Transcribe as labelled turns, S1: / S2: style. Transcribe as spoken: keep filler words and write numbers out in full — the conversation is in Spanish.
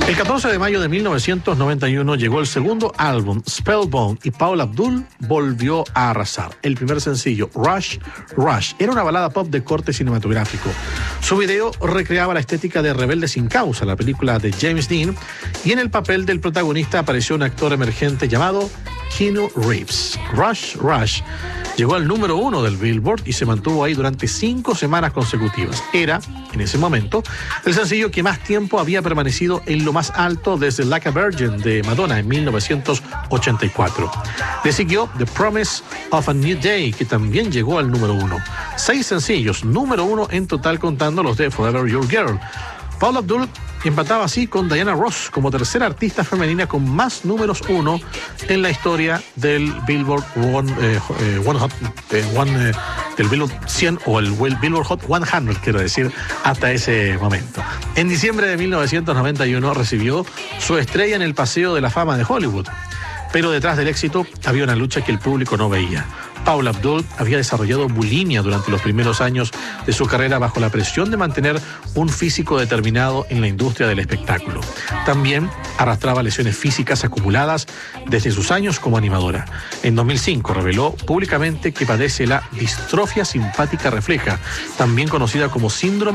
S1: El catorce de mayo de mil novecientos noventa y uno llegó el segundo álbum, Spellbound, y Paula Abdul volvió a arrasar. El primer sencillo, Rush, Rush, era una balada pop de corte cinematográfico. Su video recreaba la estética de Rebelde sin causa, la película de James Dean, y en el papel del protagonista apareció un actor emergente llamado Keanu Reeves. Rush, Rush llegó al número uno del Billboard y se mantuvo ahí durante cinco semanas consecutivas. Era, en ese momento, el sencillo que más tiempo había permanecido en lo más alto desde Like a Virgin de Madonna en mil novecientos ochenta y cuatro. Le siguió The Promise of a New Day, que también llegó al número uno. Seis sencillos, número uno en total contando los de Forever Your Girl. Paula Abdul empataba así con Diana Ross como tercera artista femenina con más números uno en la historia del Billboard One, eh, eh, One Hot, eh, One, eh, del Billboard cien o el Billboard Hot cien, quiero decir, hasta ese momento. En diciembre de mil novecientos noventa y uno recibió su estrella en el Paseo de la Fama de Hollywood, pero detrás del éxito había una lucha que el público no veía. Paula Abdul había desarrollado bulimia durante los primeros años de su carrera bajo la presión de mantener un físico determinado en la industria del espectáculo. También arrastraba lesiones físicas acumuladas desde sus años como animadora. En dos mil cinco reveló públicamente que padece la distrofia simpática refleja, también conocida como síndrome